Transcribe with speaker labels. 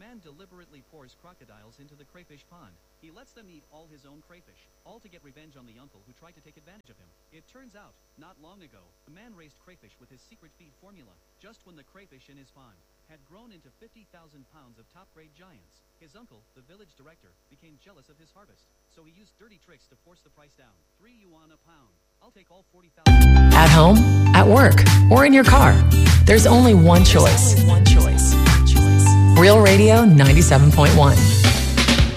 Speaker 1: man deliberately pours crocodiles into the crayfish pond. He lets them eat all his own crayfish, all to get revenge on the uncle who tried to take advantage of him. It turns out, not long ago, a man raised crayfish with his secret feed formula, just when the crayfish in his pond had grown into 50,000 pounds of top-grade giants. His uncle, the village director, became jealous of his harvest, so he used dirty tricks to force the price down. 3 yuan a pound. I'll take all 40,000.
Speaker 2: At home, at work, or in your car, there's only one choice. Real Radio 97.1.